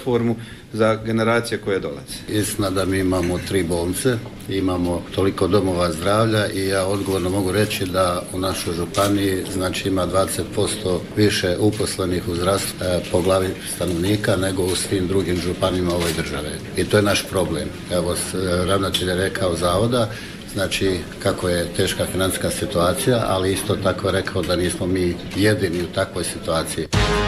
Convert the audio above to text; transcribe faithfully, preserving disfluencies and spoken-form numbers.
platformu za generacije koje dolaze. Istina da mi imamo tri bolnice, imamo toliko domova zdravlja i ja odgovorno mogu reći da u našoj županiji znači ima dvadeset posto više uposlenih u zdravstvu po glavi stanovnika nego u svim drugim županijama ove države. I to je naš problem. Evo, ravnatelj je rekao zavoda, znači kako je teška financijska situacija, ali isto tako je rekao da nismo mi jedini u takvoj situaciji.